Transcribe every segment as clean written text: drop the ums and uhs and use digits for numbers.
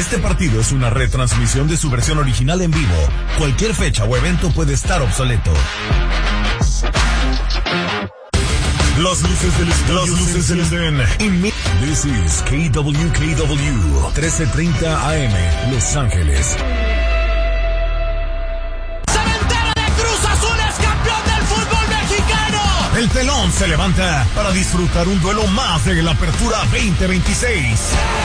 Este partido es una retransmisión de su versión original en vivo. Cualquier fecha o evento puede estar obsoleto. Las luces del estadio This is KWKW 1330 AM, Los Ángeles. Cementerio de Cruz Azul es campeón del fútbol mexicano. El telón se levanta para disfrutar un duelo más de la Apertura 2026.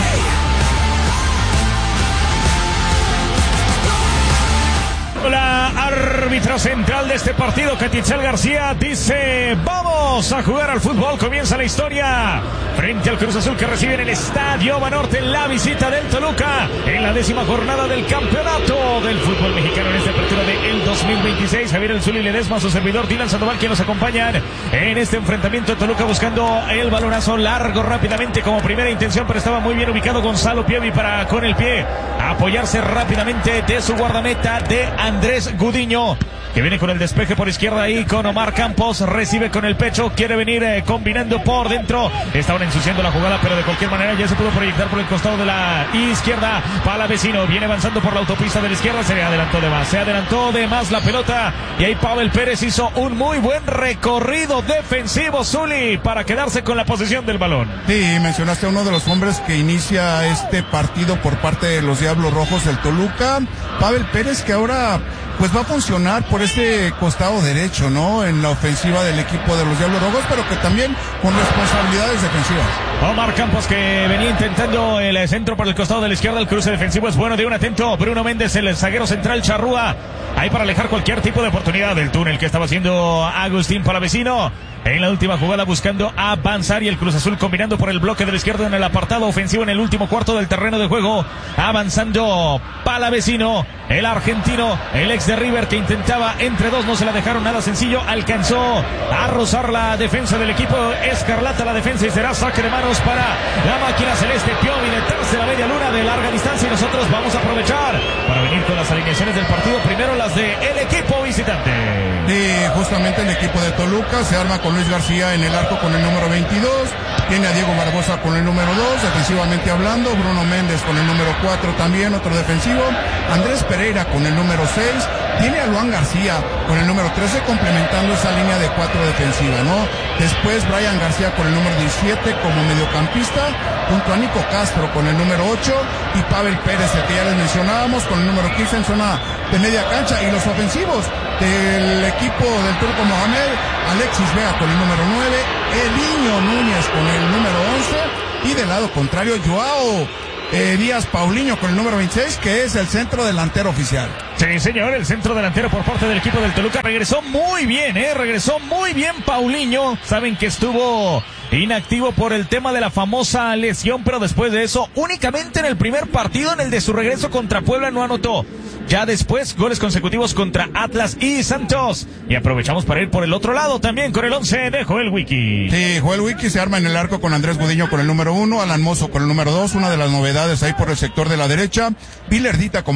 La árbitro central de este partido, Catitzel García, dice: vamos a jugar al fútbol. Comienza la historia frente al Cruz Azul, que recibe en el Estadio Banorte la visita del Toluca en la 10ª jornada del campeonato del fútbol mexicano en esta apertura del 2026. Javier El Zuli Ledesma, su servidor Dylan Sandoval, quien nos acompañan en este enfrentamiento. Toluca buscando el balonazo largo rápidamente como primera intención, pero estaba muy bien ubicado Gonzalo Piovi para con el pie apoyarse rápidamente de su guardameta, de Andrés Gudiño, que viene con el despeje por izquierda ahí con Omar Campos, recibe con el pecho, quiere venir combinando por dentro, estaban ensuciando la jugada, pero de cualquier manera ya se pudo proyectar por el costado de la izquierda. Palavecino viene avanzando por la autopista de la izquierda, se adelantó de más la pelota, y ahí Pavel Pérez hizo un muy buen recorrido defensivo, Zuli, para quedarse con la posesión del balón. Sí, mencionaste a uno de los hombres que inicia este partido por parte de los Diablos Rojos del Toluca, Pavel Pérez, que ahora pues va a funcionar por este costado derecho, ¿no? En la ofensiva del equipo de los Diablos Rojos, pero que también con responsabilidades defensivas. Omar Campos, que venía intentando el centro por el costado de la izquierda. El cruce defensivo es bueno de un atento Bruno Méndez, el zaguero central Charrúa, ahí para alejar cualquier tipo de oportunidad del túnel que estaba haciendo Agustín Palavecino en la última jugada, buscando avanzar, y el Cruz Azul combinando por el bloque de la izquierda en el apartado ofensivo en el último cuarto del terreno de juego, avanzando Palavecino, el argentino, el ex de River, que intentaba entre dos, no se la dejaron nada sencillo, alcanzó a rozar la defensa del equipo escarlata, la defensa, y será saque de manos para la máquina celeste. Piovi de tercera media luna de larga distancia, y nosotros vamos a aprovechar para venir con las alineaciones del partido, primero las de el equipo visitante. Sí, justamente el equipo de Toluca se arma con Luis García en el arco con el número 22, tiene a Diego Barbosa con el número 2, defensivamente hablando, Bruno Méndez con el número 4 también, otro defensivo, Andrés Pereira con el número 6, tiene a Luan García con el número 13 complementando esa línea de 4 defensiva, ¿no? Después Brian García con el número 17 como mediocampista, junto a Nico Castro con el número 8 y Pavel Pérez, el que ya les mencionábamos, con el número 15 en zona de media cancha. Y los ofensivos del equipo del Turco Mohamed, Alexis Vega con el número 9, Eliño Núñez con el número 11 y del lado contrario Joao Díaz Paulinho con el número 26, que es el centro delantero oficial. Sí, señor, el centro delantero por parte del equipo del Toluca. Regresó muy bien Paulinho. Saben que estuvo inactivo por el tema de la famosa lesión, pero después de eso, únicamente en el primer partido, en el de su regreso contra Puebla, no anotó. Ya después, goles consecutivos contra Atlas y Santos. Y aprovechamos para ir por el otro lado también con el 11 de Joel Wiki. Sí, Joel Wiki se arma en el arco con Andrés Gudiño con el número 1, Alan Mozo con el número 2, una de las novedades ahí por el sector de la derecha, Villardita como